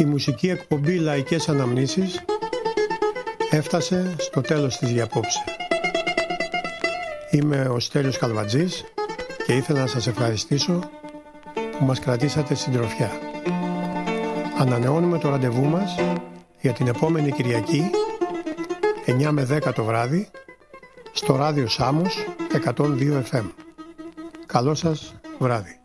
Η μουσική εκπομπή Λαϊκές Αναμνήσεις έφτασε στο τέλος της για απόψε. Είμαι ο Στέλιος Καλβατζής και ήθελα να σας ευχαριστήσω που μας κρατήσατε συντροφιά. Ανανεώνουμε το ραντεβού μας για την επόμενη Κυριακή 9 με 10 το βράδυ στο ράδιο Σάμος 102 FM. Καλό σας βράδυ.